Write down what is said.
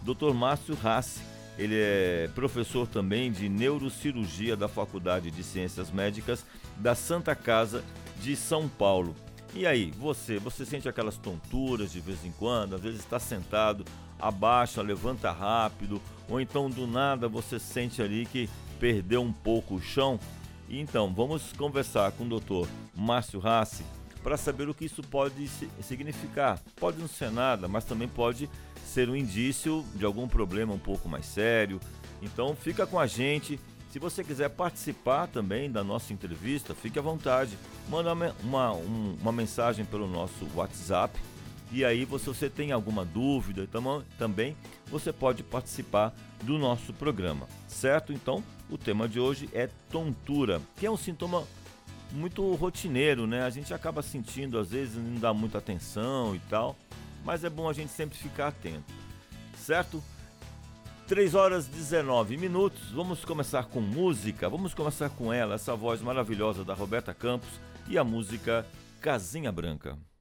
Dr. Márcio Rassi. Ele é professor também de neurocirurgia da Faculdade de Ciências Médicas da Santa Casa de São Paulo. E aí, você sente aquelas tonturas de vez em quando, às vezes está sentado, abaixa, levanta rápido, ou então do nada você sente ali que perdeu um pouco o chão? Então, vamos conversar com o Dr. Márcio Rassi para saber o que isso pode significar. Pode não ser nada, mas também pode ser um indício de algum problema um pouco mais sério. Então fica com a gente. Se você quiser participar também da nossa entrevista, fique à vontade. Manda uma mensagem pelo nosso WhatsApp. E aí, se você tem alguma dúvida, também você pode participar do nosso programa, certo? Então, o tema de hoje é tontura, que é um sintoma muito rotineiro, né? A gente acaba sentindo, às vezes não dá muita atenção e tal, mas é bom a gente sempre ficar atento, certo? 3h19, vamos começar com música, vamos começar com ela, essa voz maravilhosa da Roberta Campos e a música Casinha Branca.